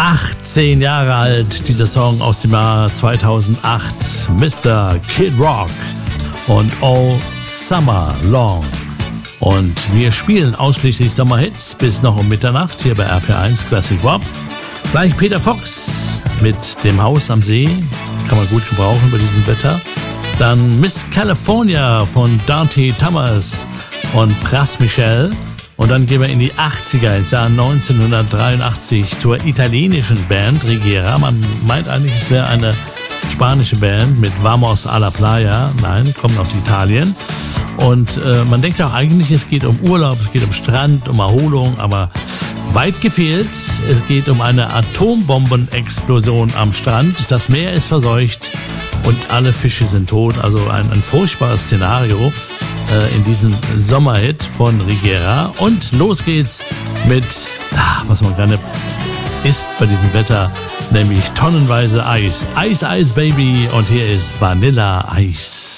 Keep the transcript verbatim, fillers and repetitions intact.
achtzehn Jahre alt, dieser Song aus dem Jahr zweitausendacht. Mister Kid Rock und All Summer Long. Und wir spielen ausschließlich Sommerhits bis noch um Mitternacht hier bei R P R eins Classic Rock. Gleich Peter Fox mit dem Haus am See. Kann man gut gebrauchen bei diesem Wetter. Dann Miss California von Dante Thomas und Pras Michel. Und dann gehen wir in die achtziger, ins Jahr neunzehnhundertdreiundachtzig, zur italienischen Band Rigera. Man meint eigentlich, es wäre eine spanische Band mit Vamos a la Playa. Nein, kommt aus Italien. Und äh, man denkt auch eigentlich, es geht um Urlaub, es geht um Strand, um Erholung, aber weit gefehlt. Es geht um eine Atombombenexplosion am Strand. Das Meer ist verseucht und alle Fische sind tot. Also ein, ein furchtbares Szenario äh, in diesem Sommerhit von Rigera. Und los geht's mit, ach, was man gerne isst bei diesem Wetter, nämlich tonnenweise Eis. Eis, Eis, Baby. Und hier ist Vanilla Eis.